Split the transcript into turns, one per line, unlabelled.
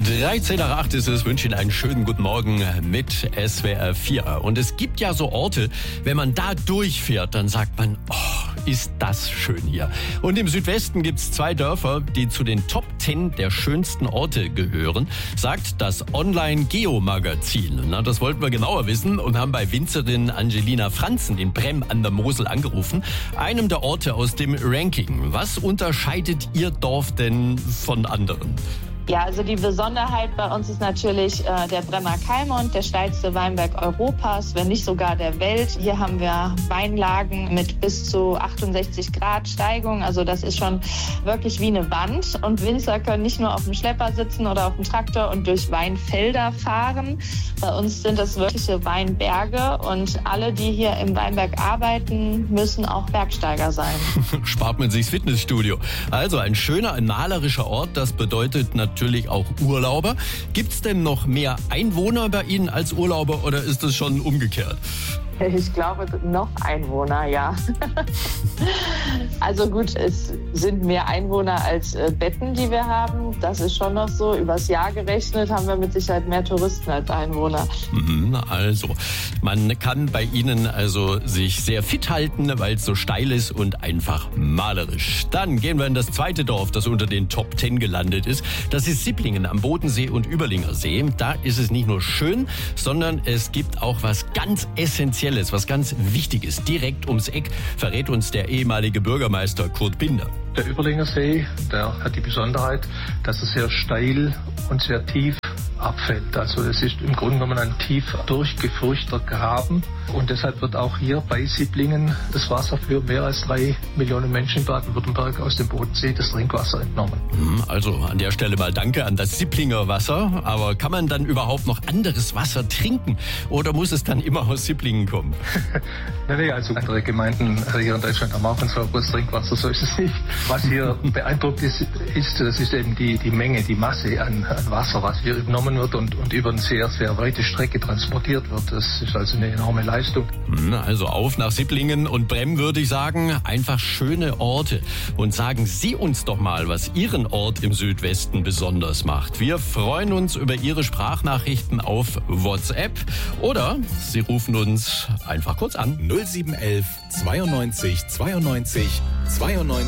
13 nach 8 ist es. Wünsche Ihnen einen schönen guten Morgen mit SWR 4. Und es gibt ja so Orte, wenn man da durchfährt, dann sagt man, oh, ist das schön hier. Und im Südwesten gibt es 2 Dörfer, die zu den Top 10 der schönsten Orte gehören, sagt das Online-Geo-Magazin. Na, das wollten wir genauer wissen und haben bei Winzerin Angelina Franzen in Bremm an der Mosel angerufen, einem der Orte aus dem Ranking. Was unterscheidet Ihr Dorf denn von anderen?
Ja, also die Besonderheit bei uns ist natürlich der Bremmer Kalmont, der steilste Weinberg Europas, wenn nicht sogar der Welt. Hier haben wir Weinlagen mit bis zu 68 Grad Steigung. Also das ist schon wirklich wie eine Wand. Und Winzer können nicht nur auf dem Schlepper sitzen oder auf dem Traktor und durch Weinfelder fahren. Bei uns sind das wirkliche Weinberge und alle, die hier im Weinberg arbeiten, müssen auch Bergsteiger sein.
Spart man sich's Fitnessstudio. Also ein schöner, ein malerischer Ort, das bedeutet natürlich auch Urlauber. Gibt's denn noch mehr Einwohner bei Ihnen als Urlauber oder ist es schon umgekehrt?
Ich glaube, noch Einwohner, ja. Also gut, es sind mehr Einwohner als Betten, die wir haben. Das ist schon noch so. Übers Jahr gerechnet haben wir mit Sicherheit mehr Touristen als Einwohner.
Also, man kann bei Ihnen also sich sehr fit halten, weil es so steil ist und einfach malerisch. Dann gehen wir in das zweite Dorf, das unter den Top 10 gelandet ist. Das ist Sipplingen am Bodensee und Überlinger See. Da ist es nicht nur schön, sondern es gibt auch was ganz Essentielles, was ganz Wichtiges. Direkt ums Eck verrät uns der ehemalige Bürgermeister Kurt Binder.
Der Überlinger See, der hat die Besonderheit, dass er sehr steil und sehr tief abfällt. Also es ist im Grunde genommen ein tief durchgefurchter Graben und deshalb wird auch hier bei Sipplingen das Wasser für mehr als 3 Millionen Menschen in Baden-Württemberg aus dem Bodensee, das Trinkwasser, entnommen.
Also an der Stelle mal danke an das Sipplinger Wasser. Aber kann man dann überhaupt noch anderes Wasser trinken oder muss es dann immer aus Sipplingen kommen?
Nee, also andere Gemeinden hier in Deutschland haben auch ein sauberes Trinkwasser, so ist es nicht. Was hier beeindruckt ist, das ist eben die Menge, die Masse an Wasser, was hier entnommen wird und über eine sehr, sehr weite Strecke transportiert wird. Das ist also eine enorme Leistung.
Also auf nach Sipplingen und Bremm würde ich sagen, einfach schöne Orte. Und sagen Sie uns doch mal, was Ihren Ort im Südwesten besonders macht. Wir freuen uns über Ihre Sprachnachrichten auf WhatsApp oder Sie rufen uns einfach kurz an.
0711 92 92 92